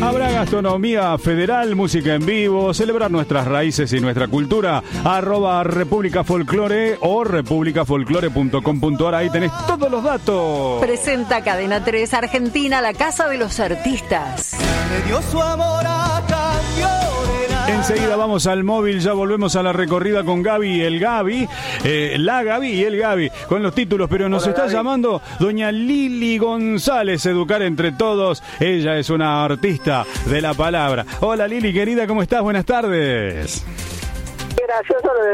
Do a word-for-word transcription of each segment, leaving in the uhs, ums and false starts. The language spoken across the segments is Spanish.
Habrá gastronomía federal, música en vivo, celebrar nuestras raíces y nuestra cultura. Arroba República Folclore o república folclore punto com punto ar. Ahí tenés todos los datos. Presenta Cadena tres Argentina, la casa de los artistas. Me dio su amor a cambio de nada. Enseguida vamos al móvil, ya volvemos a la recorrida con Gaby y el Gaby, eh, la Gaby y el Gaby, con los títulos, pero nos Hola, está Gaby. llamando doña Lili González, Educar Entre Todos. Ella es una artista de la palabra. Hola Lili, querida, ¿cómo estás? Buenas tardes. Qué gracioso lo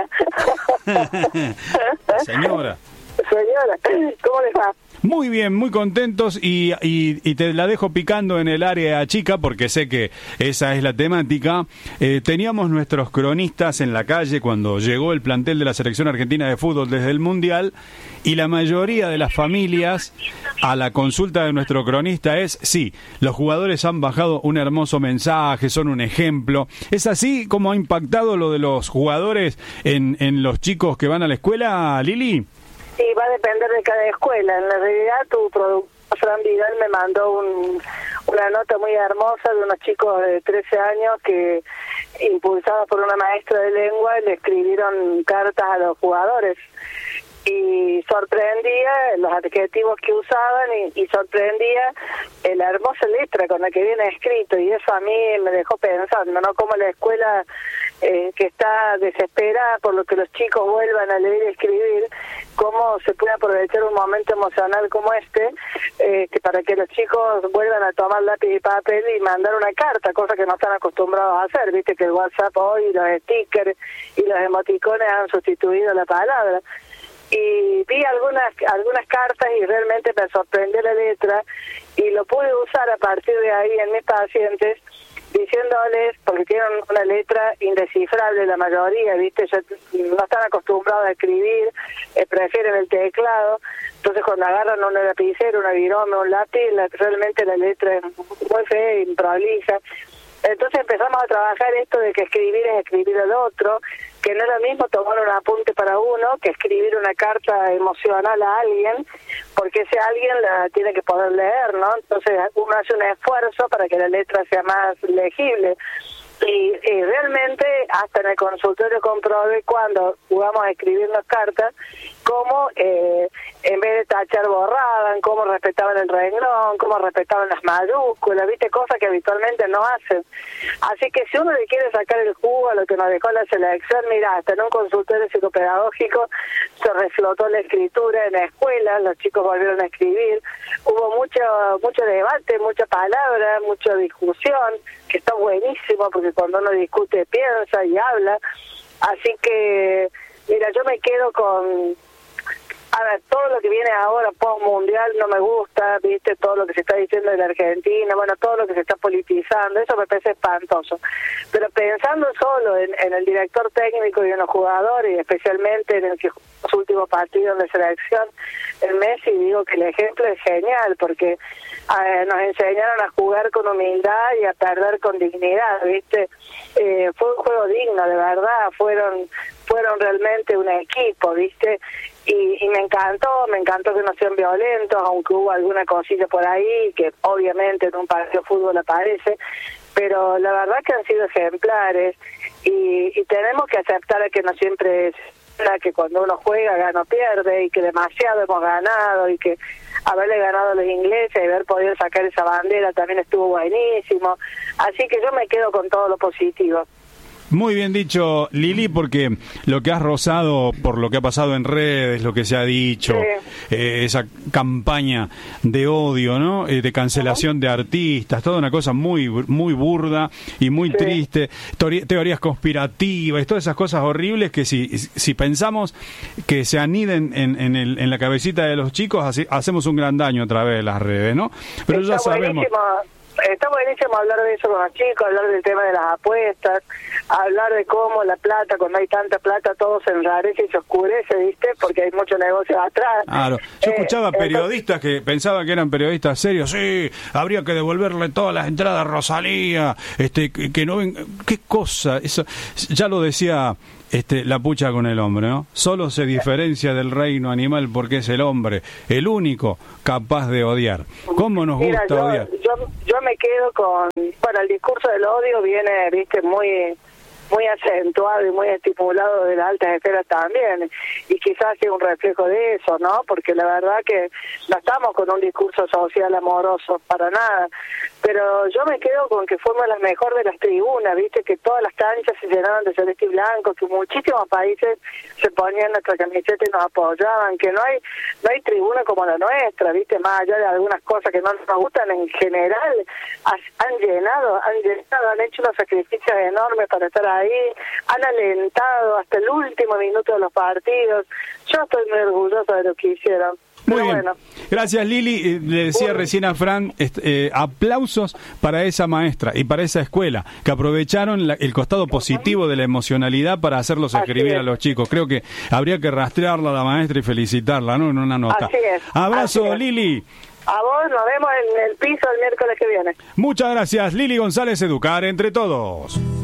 de doña. Señora. Señora, ¿cómo les va? Muy bien, muy contentos y, y, y te la dejo picando en el área chica porque sé que esa es la temática. Eh, teníamos nuestros cronistas en la calle cuando llegó el plantel de la Selección Argentina de Fútbol desde el Mundial y la mayoría de las familias a la consulta de nuestro cronista es, sí, los jugadores han bajado un hermoso mensaje, son un ejemplo. ¿Es así como ha impactado lo de los jugadores en, en los chicos que van a la escuela, Lili? Sí, va a depender de cada escuela. En la realidad, tu productor Fran Vidal me mandó un, una nota muy hermosa de unos chicos de trece años que, impulsados por una maestra de lengua, le escribieron cartas a los jugadores. Y sorprendía los adjetivos que usaban y, y sorprendía la hermosa letra con la que viene escrito, y eso a mí me dejó pensando, ¿no? Como la escuela eh, que está desesperada por lo que los chicos vuelvan a leer y escribir, cómo se puede aprovechar un momento emocional como este eh, que para que los chicos vuelvan a tomar lápiz y papel y mandar una carta, cosa que no están acostumbrados a hacer. Viste que el WhatsApp hoy, los stickers y los emoticones han sustituido la palabra. Y vi algunas algunas cartas y realmente me sorprendió la letra y lo pude usar a partir de ahí en mis pacientes, diciéndoles, porque tienen una letra indescifrable la mayoría, ¿viste? Ya no están acostumbrados a escribir, eh, prefieren el teclado, entonces cuando agarran una lapicera, una virome, un lápiz, la, realmente la letra es muy fea y prolija. Entonces empezamos a trabajar esto de que escribir es escribir al otro, que no es lo mismo tomar un apunte para uno que escribir una carta emocional a alguien, porque ese alguien la tiene que poder leer, ¿no? Entonces uno hace un esfuerzo para que la letra sea más legible. Y, y realmente hasta en el consultorio comprobé cuando jugamos a escribirnos cartas cómo eh, en vez de tachar borraban, cómo respetaban el renglón, cómo respetaban las mayúsculas, viste, cosas que habitualmente no hacen. Así que si uno le quiere sacar el jugo a lo que nos dejó la selección, mira, hasta en un consultorio psicopedagógico se reflotó la escritura en la escuela, los chicos volvieron a escribir, hubo mucho mucho debate, mucha palabra, mucha discusión, que está buenísimo porque cuando uno discute piensa y habla. Así que mira, yo me quedo con, a ver, todo lo que viene ahora post-mundial no me gusta, viste, todo lo que se está diciendo de la Argentina, bueno, todo lo que se está politizando, eso me parece espantoso. Pero pensando solo en, en el director técnico y en los jugadores, y especialmente en el que los últimos partidos de selección, el Messi, digo que el ejemplo es genial, porque eh, nos enseñaron a jugar con humildad y a perder con dignidad, viste. Eh, fue un juego digno, de verdad, fueron fueron realmente un equipo, viste. Y, y me encantó, me encantó que no sean violentos, aunque hubo alguna cosilla por ahí que obviamente en un partido de fútbol aparece, pero la verdad que han sido ejemplares y, y tenemos que aceptar que no siempre es la que cuando uno juega gana o pierde, y que demasiado hemos ganado, y que haberle ganado a los ingleses y haber podido sacar esa bandera también estuvo buenísimo. Así que yo me quedo con todo lo positivo. Muy bien dicho, Lili, porque lo que has rozado por lo que ha pasado en redes, lo que se ha dicho, sí. eh, esa campaña de odio, ¿no? Eh, de cancelación uh-huh. de artistas, toda una cosa muy muy burda y muy sí. triste, teoría, teorías conspirativas y todas esas cosas horribles que si si pensamos que se aniden en, en, el, en la cabecita de los chicos, así, hacemos un gran daño a través de las redes, ¿no? Pero Está ya sabemos... Buenísimo. Está buenísimo hablar de eso con los chicos, hablar del tema de las apuestas, hablar de cómo la plata, cuando hay tanta plata, todo se enrarece y se oscurece, ¿viste? Porque hay mucho negocio atrás. Claro. Yo eh, escuchaba periodistas entonces... que pensaban que eran periodistas serios. Sí, habría que devolverle todas las entradas a Rosalía, este, que, que no ven... ¿Qué cosa? Eso ya lo decía... Este, la pucha con el hombre, ¿no? Solo se diferencia del reino animal porque es el hombre, el único capaz de odiar. ¿Cómo nos Mira, gusta yo, odiar? yo yo me quedo con, bueno, el discurso del odio viene, viste, muy muy acentuado y muy estimulado de las altas esferas también, y quizás sea un reflejo de eso, ¿no? Porque la verdad que no estamos con un discurso social amoroso para nada, pero yo me quedo con que fuimos las mejor de las tribunas, viste, que todas las canchas se llenaron de celeste y blanco, que muchísimos países se ponían nuestra camiseta y nos apoyaban, que no hay no hay tribuna como la nuestra, viste, más allá de algunas cosas que no nos gustan, en general han llenado, han llenado, han hecho unos sacrificios enormes para estar ahí, han alentado hasta el último minuto de los partidos. Yo estoy muy orgullosa de lo que hicieron. Muy Pero bien. Bueno. Gracias, Lili. Eh, le decía Bueno. recién a Fran, est- eh, aplausos para esa maestra y para esa escuela, que aprovecharon la- el costado positivo de la emocionalidad para hacerlos Así escribir es. a los chicos. Creo que habría que rastrearla a la maestra y felicitarla, ¿no? En una nota. Así es, Abrazo, así es. Lili. A vos, nos vemos en el piso el miércoles que viene. Muchas gracias, Lili González, Educar entre Todos.